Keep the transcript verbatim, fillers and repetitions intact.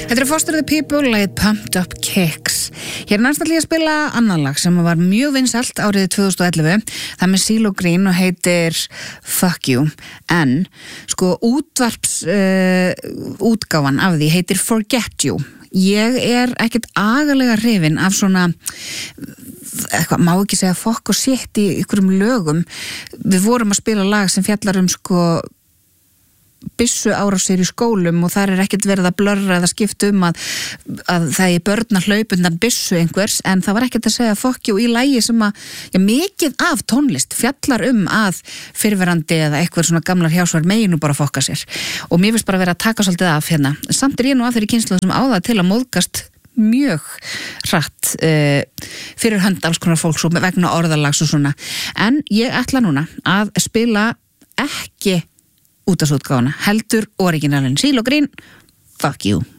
Þetta er Foster the People, lagið Pumped Up Kicks. Hér næst ætla ég að spila annan lag sem var mjög vinsælt árið tvö þúsund og ellefu. Það með CeeLo Green og heitir Fuck You. En, sko, útvarps uh, útgáfan af því heitir Forget You. Ég er ekkert agalega hrifin af svona, eitthvað, má ekki segja fokk og shit í ykkurum lögum. Við vorum að spila lag sem fjallar um, sko, byssu árásir í skólum og þar er ekkert verið að blörra eða skipta um að, að það er börn að hlaupa undan byssu einhvers, en það var ekkert að segja fuck you í lagi sem að, já, mikið af tónlist fjallar um að fyrrverandi eða eitthvað svona gamlar hjásvar megi nú bara fokka sér, og mér finnst bara verið að taka svolítið af hérna. Samt er ég nú af þeirri kynslóð sem á það til að móðgast mjög hratt uh, fyrir hönd alls konar fólks og vegna orðalags og svona, en ég ætla núna að spila ekki útastútgáfuna, heldur originalin. CeeLo Green, Fuck You.